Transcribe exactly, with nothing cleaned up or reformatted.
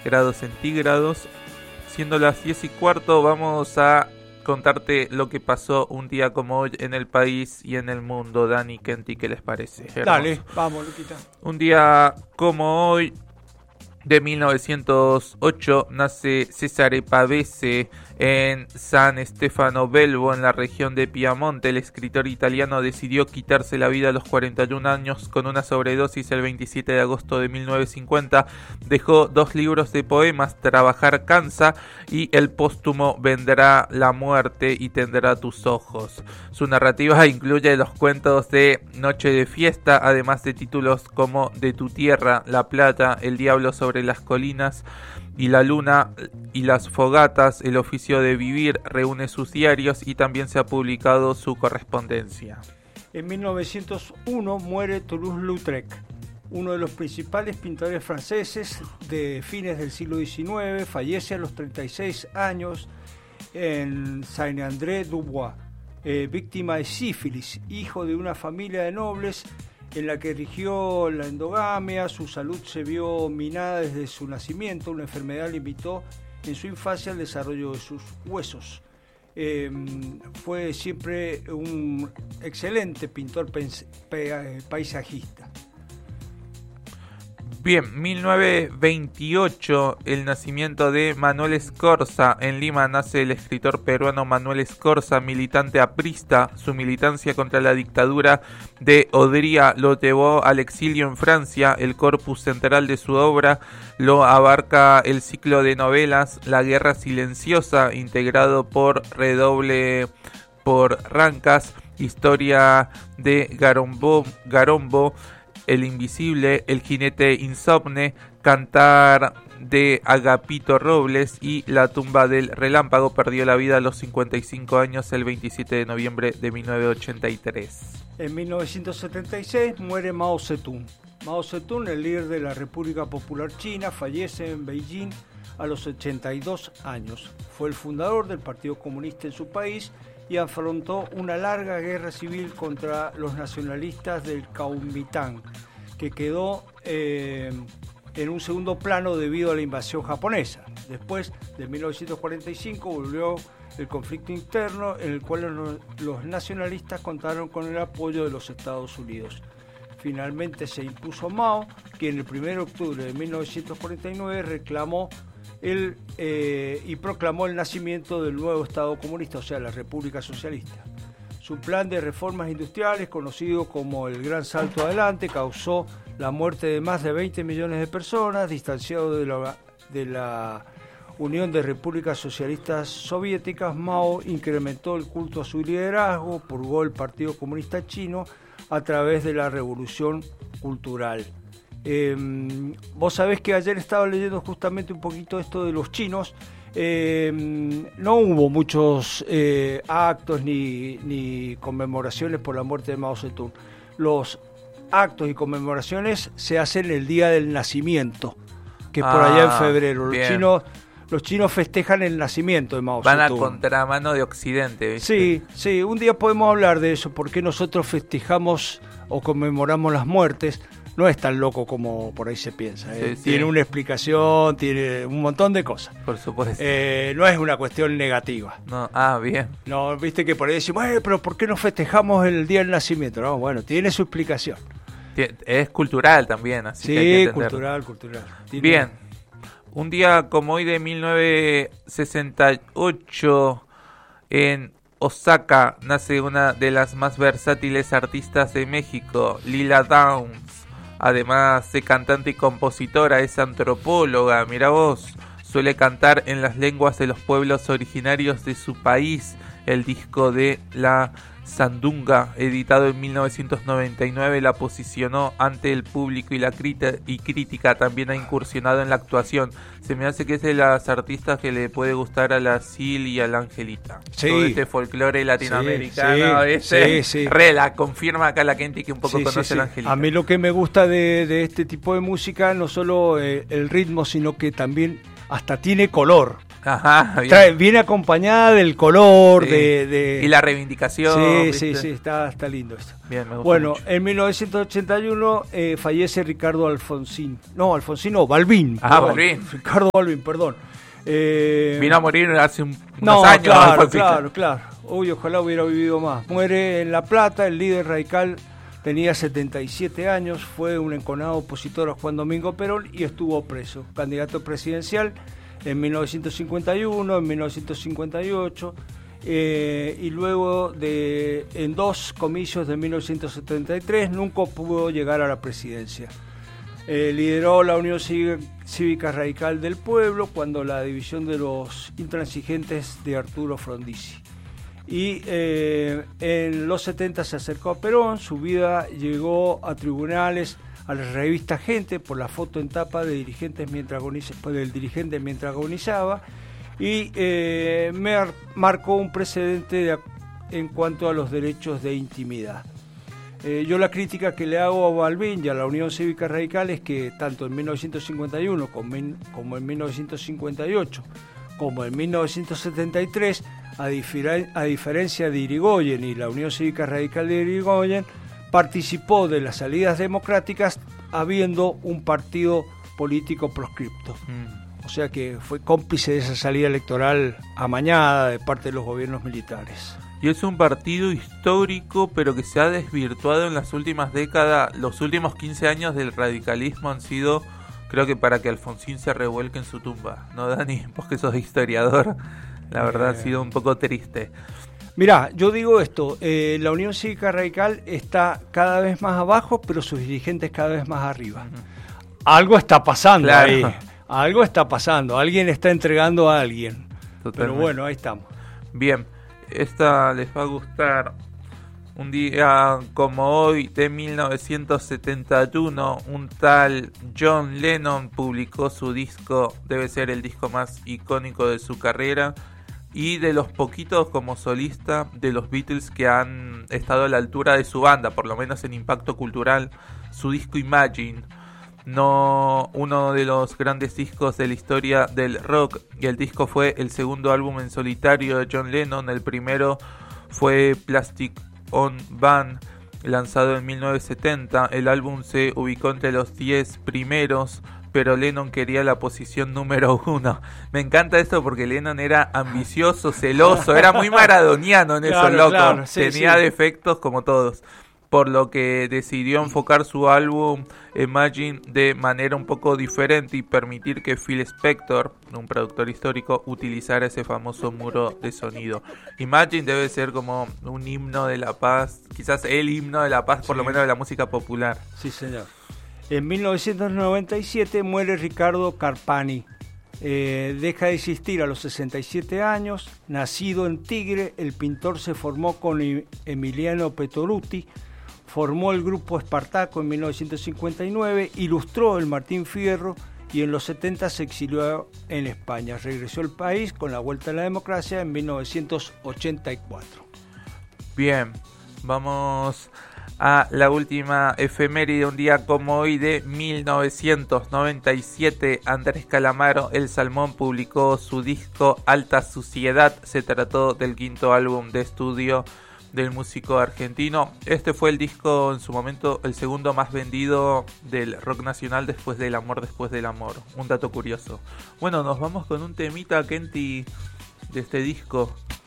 grados centígrados. Siendo las diez y cuarto, vamos a contarte lo que pasó un día como hoy en el país y en el mundo. Dani, Kenty, ¿qué les parece? Hermoso. Dale, vamos, Luquita. Un día como hoy de mil novecientos ocho nace Cesare Pavese en San Stefano Belvo, en la región de Piamonte. El escritor italiano decidió quitarse la vida a los cuarenta y un años con una sobredosis el veintisiete de agosto de mil novecientos cincuenta. Dejó dos libros de poemas, Trabajar cansa y el póstumo Vendrá la muerte y tendrá tus ojos. Su narrativa incluye los cuentos de Noche de fiesta, además de títulos como De tu tierra, La plata, El diablo sobre las colinas y la luna y las fogatas. El oficio de vivir reúne sus diarios y también se ha publicado su correspondencia. En mil novecientos uno muere Toulouse-Lautrec, uno de los principales pintores franceses de fines del siglo diecinueve. Fallece a los treinta y seis años en Saint-André-du-Bois, eh, víctima de sífilis, hijo de una familia de nobles en la que rigió la endogamia. Su salud se vio minada desde su nacimiento. Una enfermedad limitó en su infancia el desarrollo de sus huesos. Eh, fue siempre un excelente pintor pens- pe- paisajista. Bien, mil novecientos veintiocho, el nacimiento de Manuel Scorza. En Lima nace el escritor peruano Manuel Scorza, militante aprista. Su militancia contra la dictadura de Odría lo llevó al exilio en Francia. El corpus central de su obra lo abarca el ciclo de novelas La guerra silenciosa, integrado por Redoble por Rancas, Historia de Garombo, Garombo El invisible, El jinete insomne, Cantar de Agapito Robles y La tumba del relámpago. Perdió la vida a los cincuenta y cinco años el veintisiete de noviembre de mil novecientos ochenta y tres. En mil novecientos setenta y seis muere Mao Zedong. Mao Zedong, el líder de la República Popular China, fallece en Beijing a los ochenta y dos años. Fue el fundador del Partido Comunista en su país y afrontó una larga guerra civil contra los nacionalistas del Kuomintang, que quedó eh, en un segundo plano debido a la invasión japonesa. Después de mil novecientos cuarenta y cinco volvió el conflicto interno, en el cual los, los nacionalistas contaron con el apoyo de los Estados Unidos. Finalmente se impuso Mao, quien el primero de octubre de mil novecientos cuarenta y nueve reclamó el, eh, y proclamó el nacimiento del nuevo Estado comunista, o sea, la República Socialista. Su plan de reformas industriales, conocido como el Gran Salto Adelante, causó la muerte de más de veinte millones de personas. Distanciado de la, de la Unión de Repúblicas Socialistas Soviéticas, Mao incrementó el culto a su liderazgo, purgó el Partido Comunista Chino a través de la Revolución Cultural. Eh, vos sabés que ayer estaba leyendo justamente un poquito esto de los chinos. Eh, no hubo muchos eh, actos ni, ni conmemoraciones por la muerte de Mao Zedong. Los actos y conmemoraciones se hacen el día del nacimiento, que es por ah, allá en febrero. Los chinos, los chinos festejan el nacimiento de Mao Van Zedong. Van a contramano de Occidente, ¿viste? Sí, sí, un día podemos hablar de eso, porque nosotros festejamos o conmemoramos las muertes. No es tan loco como por ahí se piensa. ¿eh? Sí, tiene sí. una explicación, tiene un montón de cosas. Por supuesto. Eh, no es una cuestión negativa. No, ah, bien. No, viste que por ahí decimos, eh, pero ¿por qué no festejamos el día del nacimiento? No, bueno, tiene su explicación. Es cultural también, así sí, que hay que cultural, cultural. Tiene... Bien. Un día como hoy de mil novecientos sesenta y ocho, en Osaka, nace una de las más versátiles artistas de México, Lila Downs. Además de cantante y compositora, es antropóloga. Mira vos, suele cantar en las lenguas de los pueblos originarios de su país. El disco de La Sandunga, editado en mil novecientos noventa y nueve, la posicionó ante el público y la crita- y crítica. También ha incursionado en la actuación. Se me hace que es de las artistas que le puede gustar a la Sil y a la Angelita. Sí. Todo este folclore latinoamericano, sí, ese, sí, sí. re, la confirma acá la gente que un poco sí, conoce sí, a la sí. Angelita. A mí lo que me gusta de, de este tipo de música, no solo eh, el ritmo, sino que también hasta tiene color. Ajá, bien. Trae, viene acompañada del color, Sí. de, de... Y la reivindicación. Sí, ¿viste? sí, sí, está, está lindo esto. Bien, me gusta Bueno, mucho. en mil novecientos ochenta y uno eh, fallece Ricardo Alfonsín. No, Alfonsín no, Balbín. Ah, perdón. Balbín. Ricardo Balbín, perdón. Eh, Vino a morir hace un, unos no, años. claro, Alfonsín. claro, claro. Uy, ojalá hubiera vivido más. Muere en La Plata, el líder radical tenía setenta y siete años, fue un enconado opositor a Juan Domingo Perón y estuvo preso. Candidato presidencial en mil novecientos cincuenta y uno, en mil novecientos cincuenta y ocho, eh, y luego de en dos comicios de mil novecientos setenta y tres nunca pudo llegar a la presidencia. Eh, lideró la Unión Cívica Radical del Pueblo cuando la división de los intransigentes de Arturo Frondizi. Y eh, en los setenta se acercó a Perón, su vida llegó a tribunales, a la revista Gente, por la foto en tapa de dirigentes mientras agoniza, del dirigente mientras agonizaba, y eh, me marcó un precedente de, en cuanto a los derechos de intimidad. Eh, yo la crítica que le hago a Balbín y a la Unión Cívica Radical es que tanto en mil novecientos cincuenta y uno como en, como en mil novecientos cincuenta y ocho, como en mil novecientos setenta y tres, a, difer- a diferencia de Irigoyen y la Unión Cívica Radical de Irigoyen, participó de las salidas democráticas habiendo un partido político proscripto. Mm. O sea que fue cómplice de esa salida electoral amañada de parte de los gobiernos militares. Y es un partido histórico, pero que se ha desvirtuado en las últimas décadas. Los últimos quince años del radicalismo han sido, creo que para que Alfonsín se revuelque en su tumba. ¿No, Dani? Vos que sos historiador, la verdad eh... ha sido un poco triste. Mirá, yo digo esto, eh, la Unión Cívica Radical está cada vez más abajo, pero sus dirigentes cada vez más arriba. Uh-huh. Algo está pasando claro. ahí, algo está pasando, alguien está entregando a alguien. Totalmente. Pero bueno, ahí estamos. Bien. Esta les va a gustar. Un día como hoy de mil novecientos setenta y uno, un tal John Lennon publicó su disco, debe ser el disco más icónico de su carrera y de los poquitos como solista de los Beatles que han estado a la altura de su banda, por lo menos en impacto cultural. Su disco Imagine, no uno de los grandes discos de la historia del rock, y el disco fue el segundo álbum en solitario de John Lennon. El primero fue Plastic Ono Band, lanzado en mil novecientos setenta. El álbum se ubicó entre los diez primeros, pero Lennon quería la posición número uno. Me encanta esto porque Lennon era ambicioso, celoso, era muy maradoniano en claro, eso, loco. Claro, sí, tenía sí. defectos como todos, por lo que decidió enfocar su álbum Imagine de manera un poco diferente y permitir que Phil Spector, un productor histórico, utilizara ese famoso muro de sonido. Imagine debe ser como un himno de la paz, quizás el himno de la paz, por sí. lo menos de la música popular. Sí, señor. En mil novecientos noventa y siete muere Ricardo Carpani. Eh, deja de existir a los sesenta y siete años. Nacido en Tigre, el pintor se formó con Emiliano Petoruti. Formó el grupo Espartaco en mil novecientos cincuenta y nueve, ilustró el Martín Fierro y en los setenta se exilió en España. Regresó al país con la vuelta a la democracia en mil novecientos ochenta y cuatro. Bien, vamos a la última efeméride. Un día como hoy de mil novecientos noventa y siete, Andrés Calamaro, El Salmón, publicó su disco Alta Suciedad. Se trató del quinto álbum de estudio del músico argentino. Este fue el disco en su momento el segundo más vendido del rock nacional después del Amor después del amor. Un dato curioso. Bueno, nos vamos con un temita, Kenty, de este disco.